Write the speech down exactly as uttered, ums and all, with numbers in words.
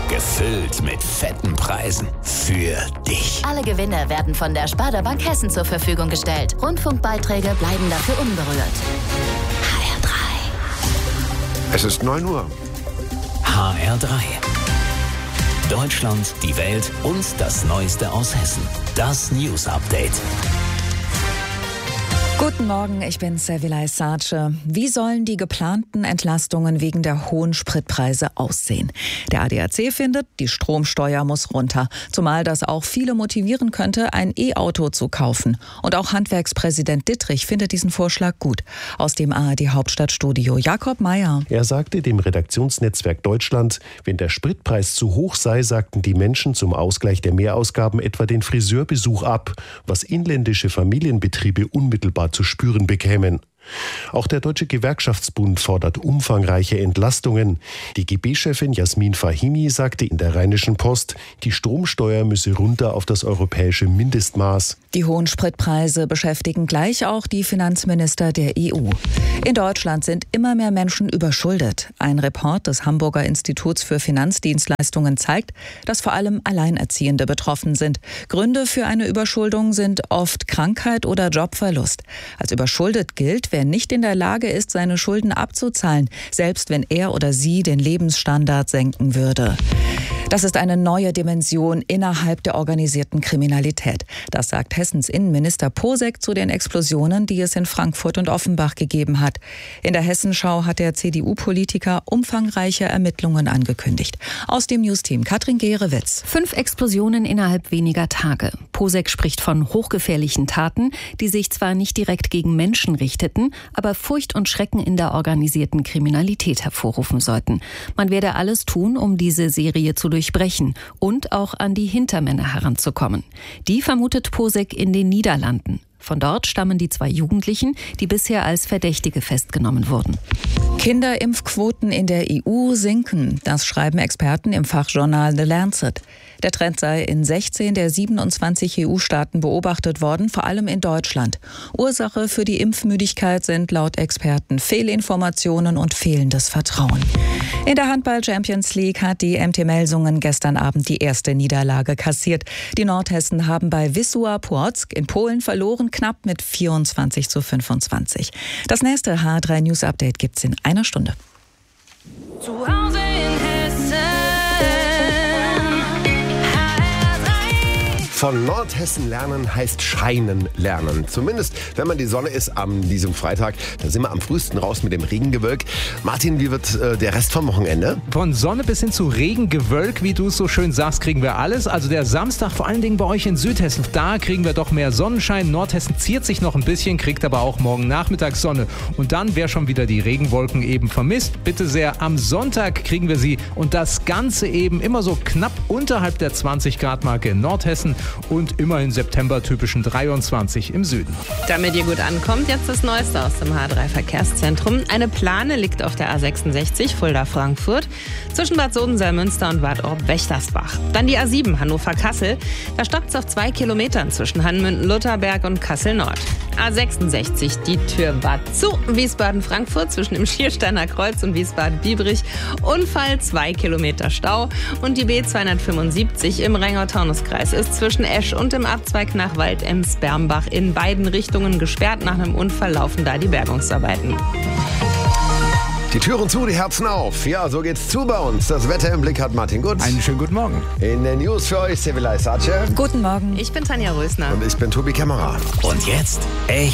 Gefüllt mit fetten Preisen. Für dich. Alle Gewinne werden von der Sparda Bank Hessen zur Verfügung gestellt. Rundfunkbeiträge bleiben dafür unberührt. H R drei. Es ist neun Uhr. H R drei. Deutschland, die Welt und das Neueste aus Hessen. Das News Update. Guten Morgen, ich bin Servilay Sace. Wie sollen die geplanten Entlastungen wegen der hohen Spritpreise aussehen? Der A D A C findet, die Stromsteuer muss runter. Zumal das auch viele motivieren könnte, ein E-Auto zu kaufen. Und auch Handwerkspräsident Dittrich findet diesen Vorschlag gut. Aus dem A R D-Hauptstadtstudio Jakob Meyer. Er sagte dem Redaktionsnetzwerk Deutschland, wenn der Spritpreis zu hoch sei, sagten die Menschen zum Ausgleich der Mehrausgaben etwa den Friseurbesuch ab, was inländische Familienbetriebe unmittelbar zu spüren bekämen. Auch der Deutsche Gewerkschaftsbund fordert umfangreiche Entlastungen. Die G B-Chefin Jasmin Fahimi sagte in der Rheinischen Post, die Stromsteuer müsse runter auf das europäische Mindestmaß. Die hohen Spritpreise beschäftigen gleich auch die Finanzminister der E U. In Deutschland sind immer mehr Menschen überschuldet. Ein Report des Hamburger Instituts für Finanzdienstleistungen zeigt, dass vor allem Alleinerziehende betroffen sind. Gründe für eine Überschuldung sind oft Krankheit oder Jobverlust. Als überschuldet gilt, wer nicht in der Lage ist, seine Schulden abzuzahlen, selbst wenn er oder sie den Lebensstandard senken würde. Das ist eine neue Dimension innerhalb der organisierten Kriminalität. Das sagt Hessens Innenminister Posek zu den Explosionen, die es in Frankfurt und Offenbach gegeben hat. In der Hessenschau hat der C D U-Politiker umfangreiche Ermittlungen angekündigt. Aus dem Newsteam Katrin Gehrewitz. Fünf Explosionen innerhalb weniger Tage. Posek spricht von hochgefährlichen Taten, die sich zwar nicht direkt gegen Menschen richteten, aber Furcht und Schrecken in der organisierten Kriminalität hervorrufen sollten. Man werde alles tun, um diese Serie zu durchbrechen und auch an die Hintermänner heranzukommen. Die vermutet Posek in den Niederlanden. Von dort stammen die zwei Jugendlichen, die bisher als Verdächtige festgenommen wurden. Kinderimpfquoten in der E U sinken. Das schreiben Experten im Fachjournal The Lancet. Der Trend sei in sechzehn der siebenundzwanzig E U-Staaten beobachtet worden, vor allem in Deutschland. Ursache für die Impfmüdigkeit sind laut Experten Fehlinformationen und fehlendes Vertrauen. In der Handball-Champions League hat die M T Melsungen gestern Abend die erste Niederlage kassiert. Die Nordhessen haben bei Wisła Płock in Polen verloren, knapp mit vierundzwanzig zu fünfundzwanzig. Das nächste H R drei News Update gibt's in einer Stunde. Zu Hause in Hessen. Von Nordhessen lernen heißt scheinen lernen. Zumindest, wenn man die Sonne ist an diesem Freitag. Da sind wir am frühesten raus mit dem Regengewölk. Martin, wie wird äh, der Rest vom Wochenende? Von Sonne bis hin zu Regengewölk, wie du es so schön sagst, kriegen wir alles. Also der Samstag, vor allen Dingen bei euch in Südhessen, da kriegen wir doch mehr Sonnenschein. Nordhessen ziert sich noch ein bisschen, kriegt aber auch morgen Nachmittag Sonne. Und dann, wer schon wieder die Regenwolken eben vermisst, bitte sehr, am Sonntag kriegen wir sie. Und das Ganze eben immer so knapp unterhalb der zwanzig Grad Marke in Nordhessen. Und immerhin September-typischen dreiundzwanzig im Süden. Damit ihr gut ankommt, jetzt das Neueste aus dem H R drei Verkehrszentrum. Eine Plane liegt auf der A sechsundsechzig Fulda-Frankfurt zwischen Bad Sodenselmünster und Bad Orb-Wächtersbach. Dann die A sieben Hannover-Kassel. Da stockt es auf zwei Kilometern zwischen Hanmünden-Lutherberg und Kassel-Nord. A sechsundsechzig, die Tür war zu. Wiesbaden-Frankfurt zwischen dem Schiersteiner Kreuz und Wiesbaden-Biebrich. Unfall, zwei Kilometer Stau. Und die B zweihundertfünfundsiebzig im Rheingau-Taunus-Kreis ist zwischen Esch und im Abzweig nach Waldems-Bermbach in beiden Richtungen gesperrt. Nach einem Unfall laufen da die Bergungsarbeiten. Die Türen zu, die Herzen auf. Ja, so geht's zu bei uns. Das Wetter im Blick hat Martin Gutz. Einen schönen guten Morgen. In den News für euch, Servilay Sace. Guten Morgen. Ich bin Tanja Rösner. Und ich bin Tobi Kämmerer. Und jetzt echt